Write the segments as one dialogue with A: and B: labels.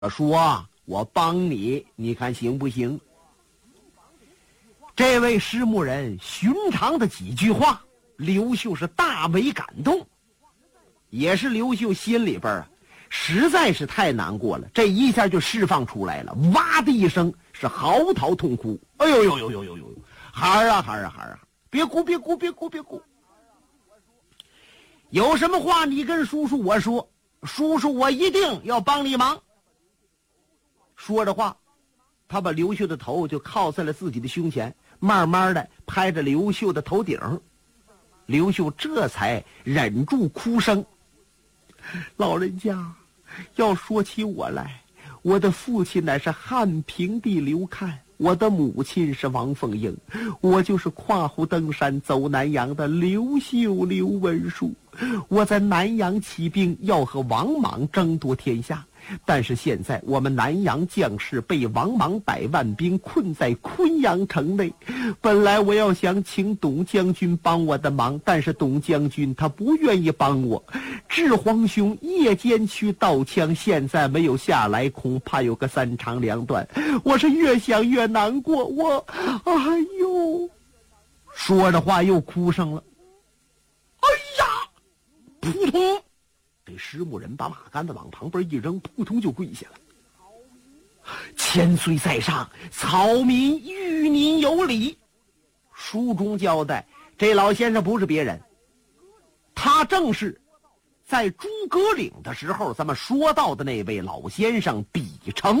A: 说我帮你，你看行不行？这位石木人寻常的几句话，刘秀是大为感动，也是刘秀心里边实在是太难过了，这一下就释放出来了，哇的一声是嚎啕痛哭。哎呦呦呦呦呦呦，孩儿啊孩儿啊孩儿啊，别哭别哭别哭别哭，有什么话你跟叔叔我说，叔叔我一定要帮你忙。说着话，他把刘秀的头就靠在了自己的胸前，慢慢的拍着刘秀的头顶。刘秀这才忍住哭声。老人家，要说起我来，我的父亲乃是汉平帝刘侃，我的母亲是王凤英，我就是跨湖登山走南阳的刘秀刘文书。我在南阳起兵，要和王莽争夺天下，但是现在我们南阳将士被王莽100万兵困在昆阳城内，本来我要想请董将军帮我的忙，但是董将军他不愿意帮我。智皇兄夜间去盗枪，现在没有下来，恐怕有个3长2短。我是越想越难过，哎呦，说着话又哭上了。哎呀，扑通，这石木人把马杆子往旁边一扔，扑通就跪下了。千岁在上，草民与您有礼。书中交代，这老先生不是别人，他正是在诸葛岭的时候咱们说到的那位老先生比成。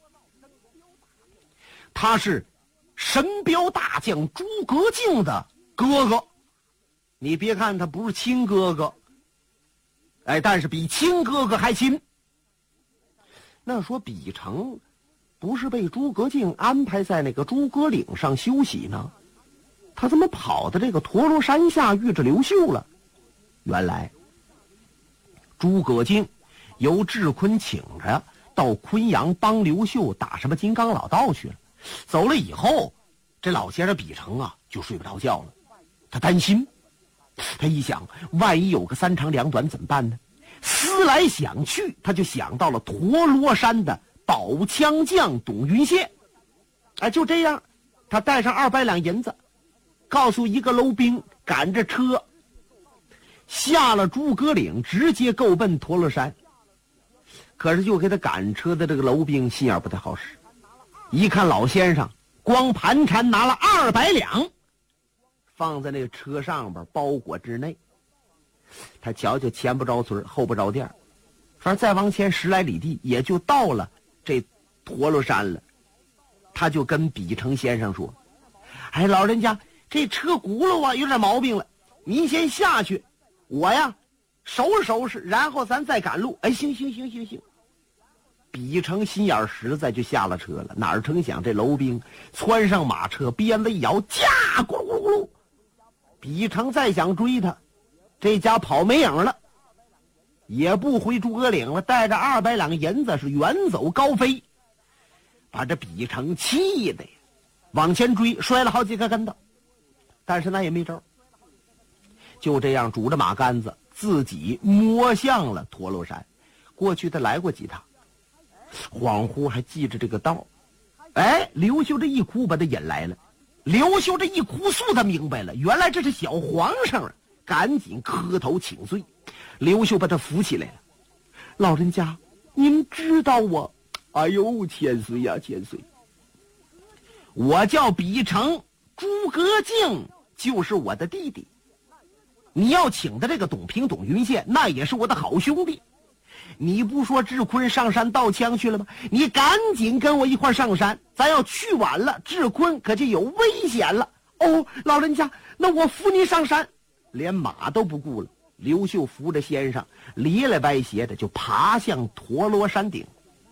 A: 他是神彪大将诸葛瑾的哥哥，你别看他不是亲哥哥，但是比亲哥哥还亲。那说比成不是被诸葛瑾安排在那个诸葛岭上休息呢，他怎么跑到这个陀螺山下遇着刘秀了？原来诸葛瑾由智坤请着到昆阳帮刘秀打什么金刚老道去了，走了以后，这老先生比成就睡不着觉了，他担心，他一想万一有个3长2短怎么办呢？思来想去，他就想到了陀螺山的宝枪将董云谢。就这样，他带上200两银子，告诉一个楼兵赶着车下了诸葛岭，直接够奔陀螺山。可是就给他赶车的这个楼兵心眼不太好使，一看老先生光盘缠拿了200两放在那个车上边包裹之内，他瞧瞧前不着村后不着店，反正再往前10来里地也就到了这陀螺山了。他就跟比成先生说，老人家，这车轱辘有点毛病了，您先下去，我收拾收拾，然后咱再赶路。行。比成心眼实在，就下了车了。哪成想这楼兵窜上马车，鞭子一摇，驾，咕噜咕噜咕噜。比成再想追他，这家跑没影了，也不回诸葛岭了，带着200两银子是远走高飞，把这比成气的往前追，摔了好几个跟头，但是那也没招，就这样拄着马杆子自己摸向了陀螺山。过去他来过几趟，恍惚还记着这个道。刘秀这一哭把他引来了，刘秀这一哭诉他明白了，原来这是小皇上赶紧磕头请罪。刘秀把他扶起来了，老人家您知道我？哎呦，千岁呀千岁，我叫比成，诸葛瑾就是我的弟弟，你要请的这个董平董云谢那也是我的好兄弟。你不说智坤上山盗枪去了吗？你赶紧跟我一块上山，咱要去晚了，智坤可就有危险了。老人家，那我扶你上山。连马都不顾了，刘秀扶着先生咧咧歪斜的就爬向陀螺山顶。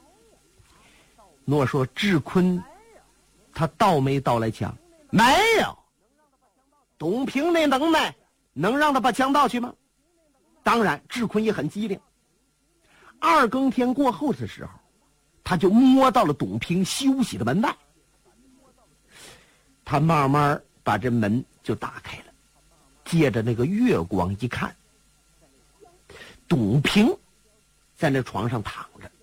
A: 诺说智坤他盗没盗来枪？没有。董平那能耐能让他把枪盗去吗？当然，智坤也很机灵。2更天过后的时候，他就摸到了董平休息的门外。他慢慢把这门就打开了，借着那个月光一看，董平在那床上躺着，